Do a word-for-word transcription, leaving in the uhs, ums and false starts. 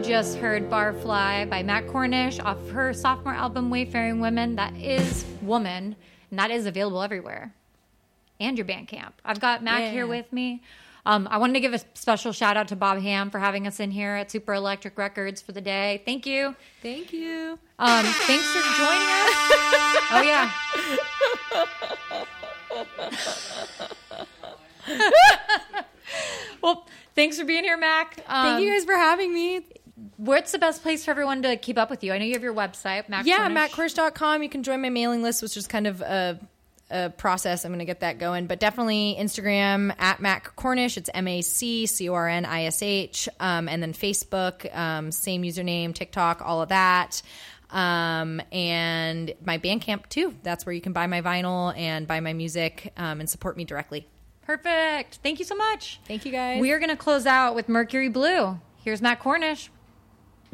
just heard Barfly by Matt Cornish off her sophomore album, Wayfaring Women. That is Woman, and that is available everywhere. And your Bandcamp. I've got Mac yeah. here with me. Um, I wanted to give a special shout out to Bob Ham for having us in here at Super Electric Records for the day. Thank you. Thank you. Um, thanks for joining us. Oh, yeah. Well, thanks for being here, Mac. Um, Thank you guys for having me. What's the best place for everyone to keep up with you? I know you have your website, Mac Yeah, Cornish. mac cornish dot com. You can join my mailing list, which is kind of a... a process. I'm going to get that going, but definitely Instagram at Mac Cornish. It's M A C C O R N I S H. Um, and then Facebook, um, same username, TikTok, all of that. Um, and my Bandcamp too. That's where you can buy my vinyl and buy my music, um, and support me directly. Perfect. Thank you so much. Thank you guys. We are going to close out with Mercury Blue. Here's Mac Cornish.